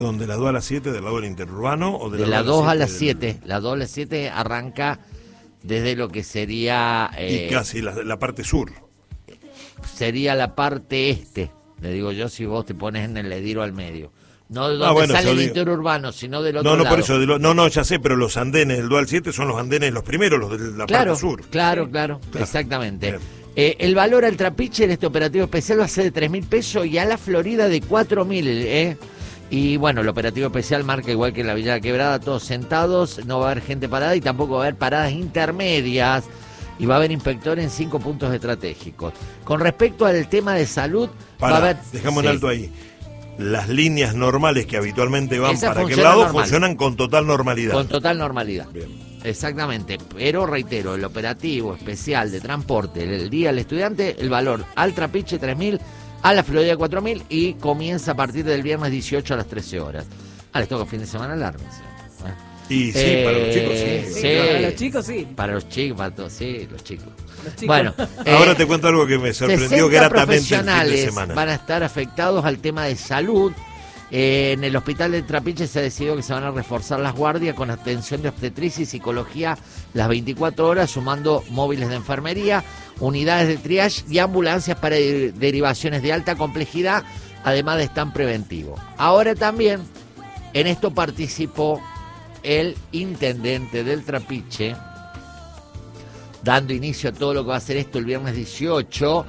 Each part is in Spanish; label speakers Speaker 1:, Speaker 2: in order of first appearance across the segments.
Speaker 1: ¿Donde la 2 a las 7 del lado del interurbano o
Speaker 2: de la 2 a las 7? La 2 a las 7 arranca desde lo que sería...
Speaker 1: y casi la parte sur.
Speaker 2: Sería la parte este, le digo yo, si vos te pones en el Ediro al medio. No de donde
Speaker 1: bueno,
Speaker 2: sale el
Speaker 1: digo...
Speaker 2: interurbano, sino del otro lado.
Speaker 1: No, por eso, no, ya sé, pero los andenes del Dual 7 son los andenes los primeros, los de la parte sur.
Speaker 2: Claro, exactamente. El valor al trapiche en este operativo especial va a ser de 3.000 pesos y a la Florida de 4.000, Y bueno, el operativo especial marca igual que en la Villa Quebrada, todos sentados, no va a haber gente parada y tampoco va a haber paradas intermedias y va a haber inspectores en 5 puntos estratégicos. Con respecto al tema de salud, va a haber...
Speaker 1: Dejamos en alto ahí. Las líneas normales que habitualmente van para aquel lado funcionan con total normalidad.
Speaker 2: Con total normalidad.
Speaker 1: Bien.
Speaker 2: Exactamente, pero reitero, el operativo especial de transporte, el día del estudiante, el valor al trapiche 3.000, a la Florida 4.000 y comienza a partir del viernes 18 a las 13 horas. Les toca fin de semana largo.
Speaker 1: Y sí, para los chicos sí.
Speaker 3: Para los chicos sí.
Speaker 2: Para los chicos, para todos, sí, los chicos. Bueno,
Speaker 1: ahora te cuento algo que me sorprendió gratamente el fin de semana.
Speaker 2: Van a estar afectados al tema de salud. En el hospital de Trapiche se ha decidido que se van a reforzar las guardias con atención de obstetricia y psicología las 24 horas, sumando móviles de enfermería, unidades de triage y ambulancias para derivaciones de alta complejidad, además de stand preventivo. Ahora también en esto participó el intendente del Trapiche, dando inicio a todo lo que va a ser esto el viernes 18,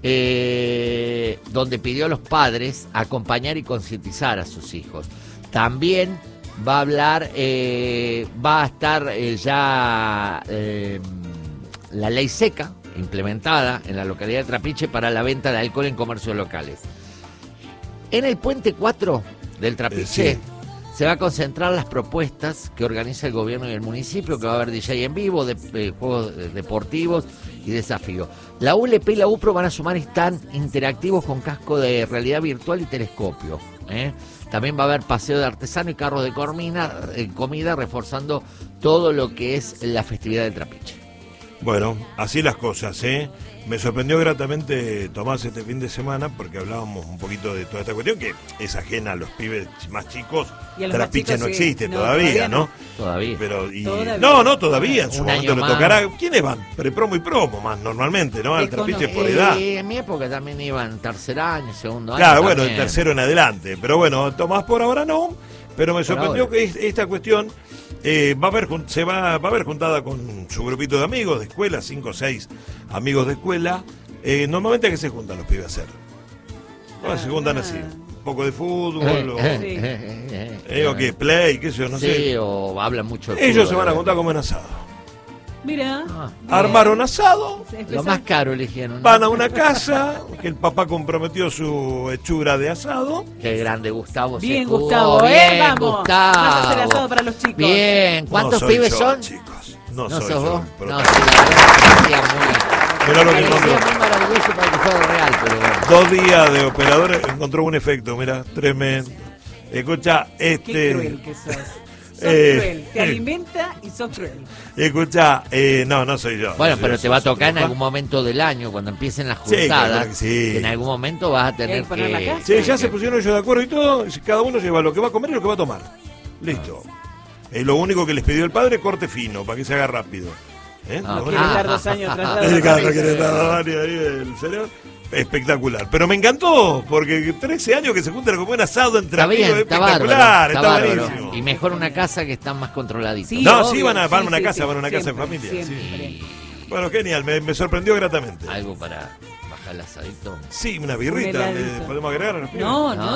Speaker 2: donde pidió a los padres acompañar y concientizar a sus hijos. También va a hablar, va a estar ya la ley seca implementada en la localidad de Trapiche para la venta de alcohol en comercios locales. En el puente 4 del Trapiche se va a concentrar las propuestas que organiza el gobierno y el municipio, que va a haber DJ en vivo, juegos deportivos y desafíos. La ULP y la UPRO van a sumar stand interactivos con casco de realidad virtual y telescopio. También va a haber paseo de artesano y carros de comida, reforzando todo lo que es la festividad del Trapiche.
Speaker 1: Bueno, así las cosas, Me sorprendió gratamente, Tomás, este fin de semana, porque hablábamos un poquito de toda esta cuestión, que es ajena a los pibes más chicos. Trapiche no existe todavía, ¿no?
Speaker 2: Todavía.
Speaker 1: Pero,
Speaker 3: ¿Todavía?
Speaker 1: No, todavía. En su
Speaker 2: Un
Speaker 1: momento
Speaker 2: año
Speaker 1: le
Speaker 2: más.
Speaker 1: tocará. ¿Quiénes van? Prepromo y promo, más normalmente, ¿no? Al Trapiche por edad.
Speaker 2: En mi época también iban tercer año, segundo año.
Speaker 1: Claro, bueno,
Speaker 2: también.
Speaker 1: el tercero en adelante. Pero bueno, Tomás por ahora no. Pero me sorprendió que esta cuestión se va a haber juntada con su grupito de amigos de escuela, 5 o 6 amigos de escuela. Normalmente, ¿a qué se juntan los pibes a hacer? No, se juntan así. Un poco de fútbol, o que play, qué sé yo, no sé.
Speaker 2: Sí, o hablan mucho de
Speaker 1: Ellos
Speaker 2: fútbol,
Speaker 1: se van a juntar como en asado.
Speaker 3: Mira.
Speaker 1: Armaron asado,
Speaker 2: Lo más caro eligieron, ¿no?
Speaker 1: van a una casa, que el papá comprometió su hechura de asado.
Speaker 2: Qué grande, Gustavo.
Speaker 3: Bien,
Speaker 2: se jugó.
Speaker 3: Gustavo,
Speaker 2: Bien,
Speaker 3: vamos.
Speaker 2: Gustavo.
Speaker 3: Vas a hacer asado para los chicos.
Speaker 2: Bien, ¿cuántos
Speaker 1: No soy
Speaker 2: pibes
Speaker 1: yo,
Speaker 2: son?
Speaker 1: chicos.
Speaker 2: ¿No
Speaker 1: soy
Speaker 2: sos
Speaker 1: yo.
Speaker 2: vos?
Speaker 1: Pero
Speaker 2: No, sí, la verdad que parecía muy...
Speaker 1: mirá lo que
Speaker 2: Parecía
Speaker 1: encontró.
Speaker 2: muy maravilloso para que fuera real, pero bueno.
Speaker 1: 2 días de operador encontró un efecto, mira, tremendo. Escucha,
Speaker 3: Qué cruel que sos. Sos cruel. Te alimenta y sos cruel.
Speaker 1: Escucha, no soy yo.
Speaker 2: Bueno,
Speaker 1: no soy
Speaker 2: pero
Speaker 1: yo,
Speaker 2: te va a
Speaker 1: soy
Speaker 2: tocar en
Speaker 1: papá.
Speaker 2: algún momento del año, cuando empiecen las
Speaker 1: Sí, claro
Speaker 2: juntadas,
Speaker 1: que sí.
Speaker 2: que en algún momento vas a tener
Speaker 3: poner la
Speaker 2: que...
Speaker 3: casa.
Speaker 1: Sí, ya se pusieron ellos de acuerdo y todo. Cada uno lleva lo que va a comer y lo que va a tomar. Listo. Lo único que les pidió el padre, corte fino, para que se haga rápido.
Speaker 2: Ah,
Speaker 1: Lo
Speaker 3: Quiere
Speaker 1: único-
Speaker 3: estar 2 años tras
Speaker 1: Claro, quiere estar varios ahí del cerebro. Espectacular. Pero me encantó, porque 13 años que se juntan a comer un asado entre
Speaker 2: Está bien,
Speaker 1: amigos,
Speaker 2: está
Speaker 1: espectacular,
Speaker 2: bárbaro,
Speaker 1: está
Speaker 2: bárbaro.
Speaker 1: buenísimo.
Speaker 2: Y mejor una casa que está más controladita.
Speaker 3: Sí,
Speaker 1: No,
Speaker 3: obvio.
Speaker 1: sí, van a
Speaker 3: Sí,
Speaker 1: una
Speaker 3: sí,
Speaker 1: casa,
Speaker 3: sí,
Speaker 1: van a una casa en
Speaker 3: siempre,
Speaker 1: familia.
Speaker 3: siempre.
Speaker 1: Sí. Bueno, genial, me sorprendió gratamente.
Speaker 2: Algo para bajar el asadito.
Speaker 1: Sí, una birrita,
Speaker 3: Un heladito.
Speaker 1: ¿le podemos agregar a los pibes?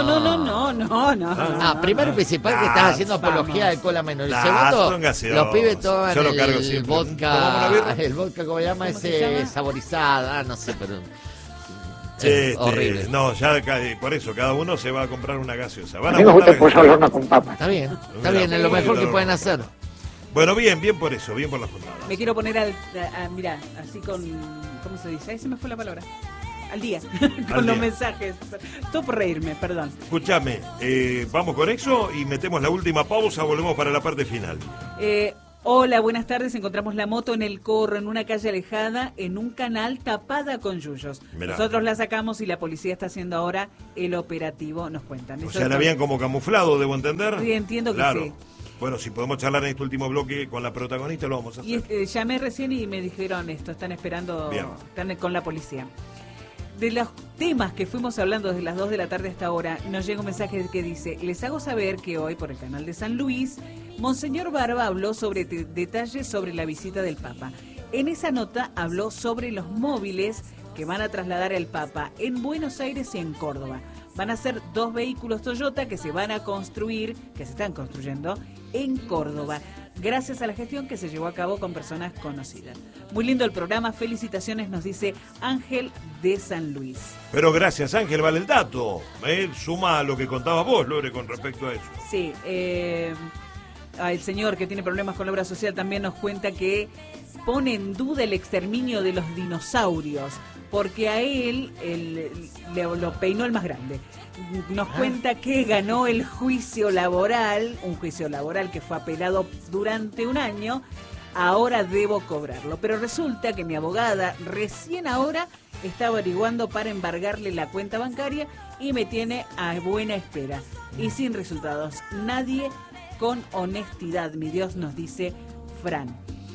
Speaker 2: Primero y principal que estás haciendo apología de cola menor. Y
Speaker 1: Nah,
Speaker 2: segundo,
Speaker 1: son gaseosas.
Speaker 2: los pibes toman
Speaker 1: Yo lo cargo
Speaker 2: el
Speaker 1: siempre. ¿Tomamos una
Speaker 2: vodka,
Speaker 1: birra?
Speaker 2: el vodka, ¿cómo se llama?
Speaker 3: ¿Cómo se llama?
Speaker 2: Saborizada, no sé, pero...
Speaker 1: Sí,
Speaker 2: horrible.
Speaker 1: No, ya por eso, cada uno se va a comprar una gaseosa. Van
Speaker 4: A mí me gusta el
Speaker 1: juntar-
Speaker 4: pollo al horno con papas.
Speaker 2: Está bien,
Speaker 1: Mira,
Speaker 2: es lo mejor que
Speaker 1: pero-
Speaker 2: pueden hacer.
Speaker 1: Bueno, bien por eso, bien por las jornadas.
Speaker 3: Me quiero poner mirá, así con, ¿cómo se dice? Ahí se me fue la palabra. Al día, con los
Speaker 1: día.
Speaker 3: mensajes. Todo por reírme, perdón.
Speaker 1: Escúchame, vamos con eso y metemos la última pausa, volvemos para la parte final.
Speaker 3: Hola, buenas tardes. Encontramos la moto en el Corro, en una calle alejada, en un canal tapada con yuyos.
Speaker 1: Mirá.
Speaker 3: Nosotros la sacamos y la policía está haciendo ahora el operativo, nos cuentan.
Speaker 1: O sea, la habían como camuflado, debo entender.
Speaker 3: Sí, entiendo que
Speaker 1: claro.
Speaker 3: sí.
Speaker 1: Bueno, si podemos charlar en este último bloque con la protagonista, lo vamos a hacer.
Speaker 3: Y llamé recién y me dijeron esto, están esperando,
Speaker 1: Bien.
Speaker 3: están con la policía. De los temas que fuimos hablando desde las 2 de la tarde hasta ahora, nos llega un mensaje que dice: les hago saber que hoy por el canal de San Luis, Monseñor Barba habló sobre detalles sobre la visita del Papa. En esa nota habló sobre los móviles que van a trasladar al Papa en Buenos Aires y en Córdoba. Van a ser 2 vehículos Toyota que se van a construir, que se están construyendo en Córdoba, gracias a la gestión que se llevó a cabo con personas conocidas. Muy lindo el programa, felicitaciones, nos dice Ángel de San Luis.
Speaker 1: Pero gracias, Ángel, vale el dato. Suma a lo que contabas vos, Lore, con respecto a eso.
Speaker 3: Sí, el señor que tiene problemas con la obra social también nos cuenta que pone en duda el exterminio de los dinosaurios, porque a él lo peinó el más grande. Nos cuenta que ganó el juicio laboral, un juicio laboral que fue apelado durante un año. Ahora debo cobrarlo, pero resulta que mi abogada recién ahora está averiguando para embargarle la cuenta bancaria y me tiene a buena espera y sin resultados. Nadie con honestidad, mi Dios, nos dice Fran.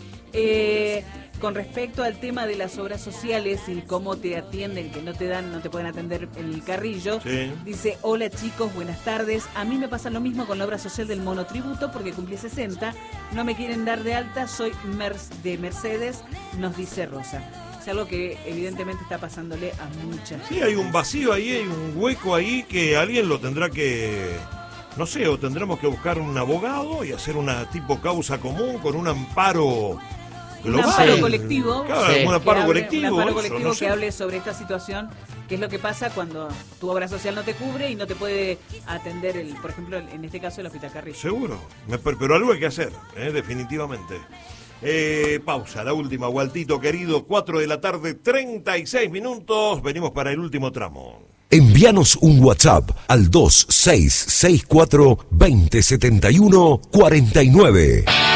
Speaker 3: Con respecto al tema de las obras sociales y cómo te atienden, que no te pueden atender en el carrillo,
Speaker 1: Sí.
Speaker 3: dice: hola chicos, buenas tardes. A mí me pasa lo mismo con la obra social del monotributo porque cumplí 60, no me quieren dar de alta, soy de Mercedes, nos dice Rosa. Es algo que evidentemente está pasándole a mucha gente.
Speaker 1: Sí, hay un vacío ahí, hay un hueco ahí que alguien lo tendrá que, no sé, o tendremos que buscar un abogado y hacer una tipo causa común con un amparo global.
Speaker 3: Un amparo colectivo.
Speaker 1: Claro,
Speaker 2: Sí.
Speaker 1: un amparo
Speaker 3: Un
Speaker 1: colectivo.
Speaker 3: amparo
Speaker 1: eso,
Speaker 3: colectivo
Speaker 1: no sé.
Speaker 3: que hable sobre esta situación, que es lo que pasa cuando tu obra social no te cubre y no te puede atender, por ejemplo, en este caso el Hospital Carrillo.
Speaker 1: Seguro, pero algo hay que hacer, definitivamente. Pausa, la última, Waltito querido, 4 de la tarde, 36 minutos, venimos para el último tramo.
Speaker 4: Envíanos un WhatsApp al 2664 2071 49.